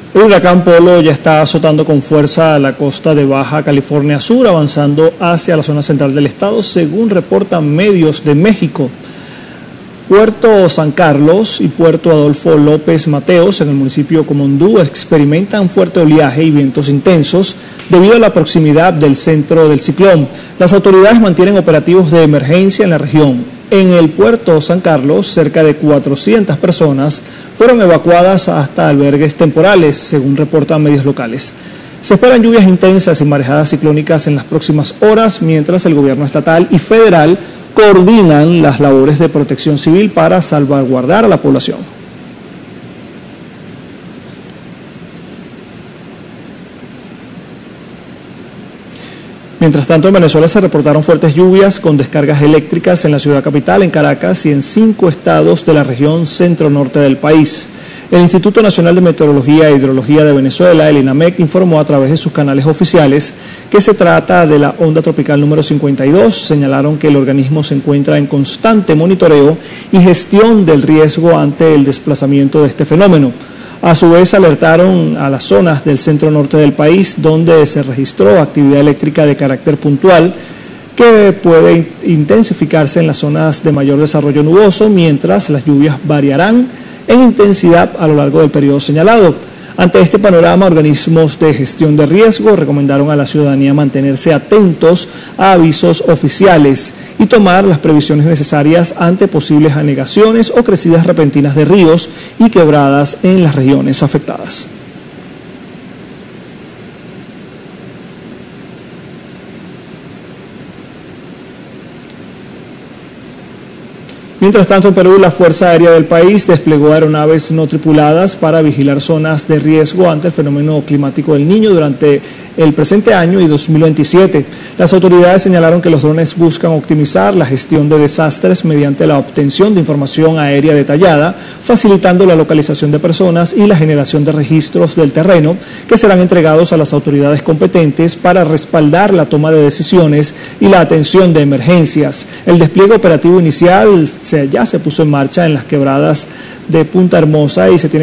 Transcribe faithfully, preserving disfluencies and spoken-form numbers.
El huracán Polo ya está azotando con fuerza a la costa de Baja California Sur, avanzando hacia la zona central del estado, según reportan medios de México. Puerto San Carlos y Puerto Adolfo López Mateos, en el municipio Comondú, experimentan fuerte oleaje y vientos intensos debido a la proximidad del centro del ciclón. Las autoridades mantienen operativos de emergencia en la región. En el puerto San Carlos, cerca de cuatrocientas personas fueron evacuadas hasta albergues temporales, según reportan medios locales. Se esperan lluvias intensas y marejadas ciclónicas en las próximas horas, mientras el gobierno estatal y federal coordinan las labores de protección civil para salvaguardar a la población. Mientras tanto, en Venezuela se reportaron fuertes lluvias con descargas eléctricas en la ciudad capital, en Caracas y en cinco estados de la región centro-norte del país. El Instituto Nacional de Meteorología e Hidrología de Venezuela, el INAMEC, informó a través de sus canales oficiales que se trata de la onda tropical número cincuenta y dos. Señalaron que el organismo se encuentra en constante monitoreo y gestión del riesgo ante el desplazamiento de este fenómeno. A su vez, alertaron a las zonas del centro-norte del país donde se registró actividad eléctrica de carácter puntual que puede intensificarse en las zonas de mayor desarrollo nuboso, mientras las lluvias variarán en intensidad a lo largo del periodo señalado. Ante este panorama, organismos de gestión de riesgo recomendaron a la ciudadanía mantenerse atentos a avisos oficiales y tomar las previsiones necesarias ante posibles anegaciones o crecidas repentinas de ríos y quebradas en las regiones afectadas. Mientras tanto, en Perú, la Fuerza Aérea del país desplegó aeronaves no tripuladas para vigilar zonas de riesgo ante el fenómeno climático del Niño durante el presente año y dos mil veintisiete. Las autoridades señalaron que los drones buscan optimizar la gestión de desastres mediante la obtención de información aérea detallada, facilitando la localización de personas y la generación de registros del terreno que serán entregados a las autoridades competentes para respaldar la toma de decisiones y la atención de emergencias. El despliegue operativo inicial se, ya se puso en marcha en las quebradas de Punta Hermosa y se tiene